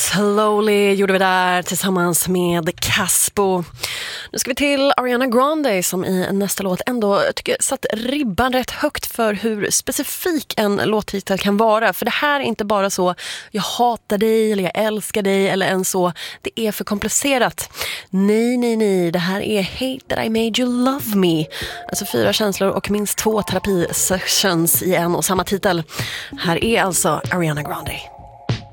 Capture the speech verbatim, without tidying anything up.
Slowly gjorde vi där tillsammans med Caspo. Nu ska vi till Ariana Grande som i nästa låt ändå tycker satt ribban rätt högt för hur specifik en låttitel kan vara. För det här är inte bara så jag hatar dig eller jag älskar dig eller en så det är för komplicerat. Nej, nej, nej. Det här är Hate That I Made You Love Me. Alltså fyra känslor och minst två terapisessions i en och samma titel. Här är alltså Ariana Grande.